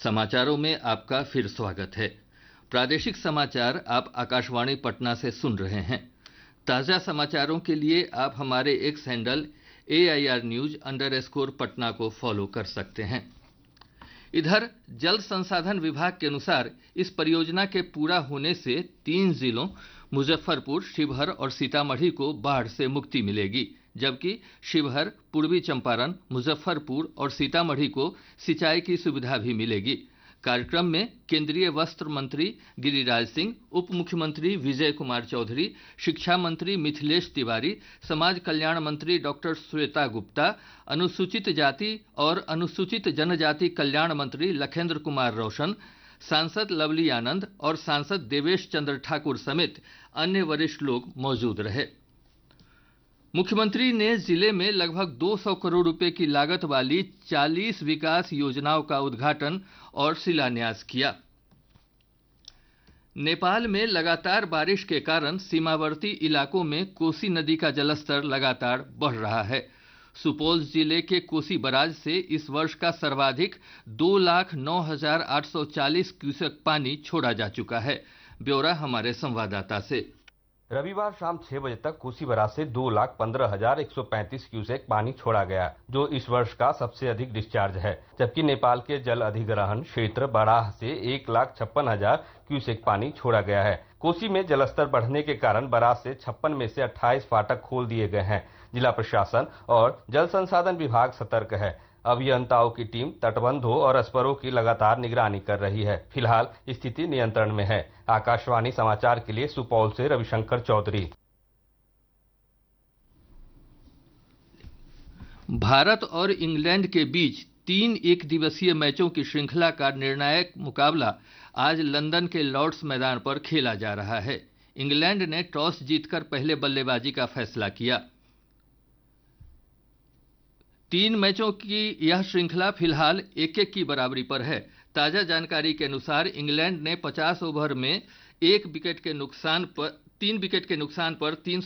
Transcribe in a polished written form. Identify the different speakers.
Speaker 1: समाचारों में आपका फिर स्वागत है। प्रादेशिक समाचार आप आकाशवाणी पटना से सुन रहे हैं। ताजा समाचारों के लिए आप हमारे एक्स हैंडल AIRnews_पटना को फॉलो कर सकते हैं। इधर जल संसाधन विभाग के अनुसार इस परियोजना के पूरा होने से 3 जिलों मुजफ्फरपुर, शिवहर और सीतामढ़ी को बाढ़ से मुक्ति मिलेगी, जबकि शिवहर, पूर्वी चंपारण, मुजफ्फरपुर और सीतामढ़ी को सिंचाई की सुविधा भी मिलेगी। कार्यक्रम में केंद्रीय वस्त्र मंत्री गिरिराज सिंह, उप मुख्यमंत्री विजय कुमार चौधरी, शिक्षा मंत्री मिथिलेश तिवारी, समाज कल्याण मंत्री डॉक्टर श्वेता गुप्ता, अनुसूचित जाति और अनुसूचित जनजाति कल्याण मंत्री लखेंद्र कुमार रोशन, सांसद लवली आनंद और सांसद देवेश चंद्र ठाकुर समेत अन्य वरिष्ठ लोग मौजूद रहे। मुख्यमंत्री ने जिले में लगभग 200 करोड़ रुपए की लागत वाली 40 विकास योजनाओं का उद्घाटन और शिलान्यास किया। नेपाल में लगातार बारिश के कारण सीमावर्ती इलाकों में कोसी नदी का जलस्तर लगातार बढ़ रहा है। सुपौल जिले के कोसी बराज से इस वर्ष का सर्वाधिक 2,09,840 क्यूसेक पानी छोड़ा जा चुका है। ब्यौरा हमारे संवाददाता से।
Speaker 2: रविवार शाम 6 बजे तक कोसी बराज से 2,15,135 क्यूसेक पानी छोड़ा गया, जो इस वर्ष का सबसे अधिक डिस्चार्ज है। जबकि नेपाल के जल अधिग्रहण क्षेत्र बराह से 1,56,000 क्यूसेक पानी छोड़ा गया है। कोसी में जलस्तर बढ़ने के कारण बराज से 56 में से 28 फाटक खोल दिए गए हैं। जिला प्रशासन और जल संसाधन विभाग सतर्क है। अभियंताओं की टीम तटबंधों और अस्परों की लगातार निगरानी कर रही है। फिलहाल स्थिति नियंत्रण में है। आकाशवाणी समाचार के लिए सुपौल से रविशंकर चौधरी।
Speaker 1: भारत और इंग्लैंड के बीच 3 एकदिवसीय मैचों की श्रृंखला का निर्णायक मुकाबला आज लंदन के लॉर्ड्स मैदान पर खेला जा रहा है। इंग्लैंड ने टॉस जीतकर पहले बल्लेबाजी का फैसला किया। 3 मैचों की यह श्रृंखला फिलहाल 1-1 की बराबरी पर है। ताजा जानकारी के अनुसार इंग्लैंड ने 50 ओवर में 3 विकेट के नुकसान पर 3